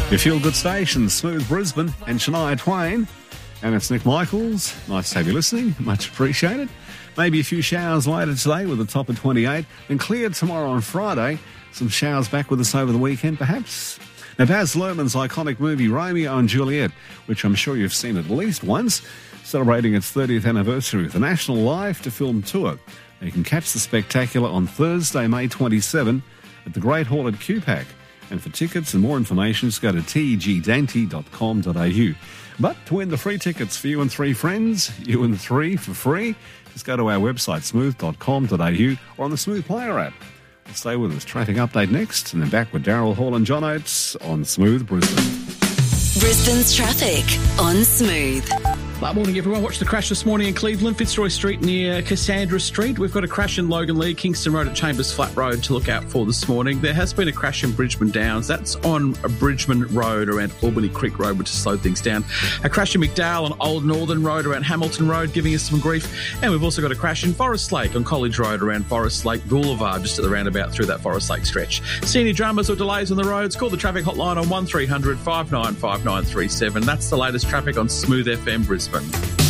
Your feel-good station, Smooth Brisbane and Shania Twain. And it's Nick Michaels. Nice to have you listening. Much appreciated. Maybe a few showers later today with a top of 28. And clear tomorrow on Friday. Some showers back with us over the weekend, perhaps. Now, Baz Luhrmann's iconic movie Romeo and Juliet, which I'm sure you've seen at least once, celebrating its 30th anniversary with a national live-to-film tour. You can catch the spectacular on Thursday, May 27 at the Great Hall at QPAC. And for tickets and more information, just go to tegdante.com.au. But to win the free tickets for you and three friends, you and three for free, just go to our website, smooth.com.au, or on the Smooth Player app. Stay with us. Traffic update next, and then back with Daryl Hall and John Oates on Smooth Brisbane. Brisbane's traffic on Smooth. Morning, everyone. Watch the crash this morning in Cleveland, Fitzroy Street near Cassandra Street. We've got a crash in Logan Lee, Kingston Road at Chambers Flat Road to look out for this morning. There has been a crash in Bridgeman Downs. That's on Bridgeman Road around Albany Creek Road, which has slowed things down. A crash in McDowell on Old Northern Road around Hamilton Road, giving us some grief. And we've also got a crash in Forest Lake on College Road around Forest Lake Boulevard, just at the roundabout through that Forest Lake stretch. See any dramas or delays on the roads? Call the traffic hotline on 1300 595937. That's the latest traffic on Smooth FM Brisbane.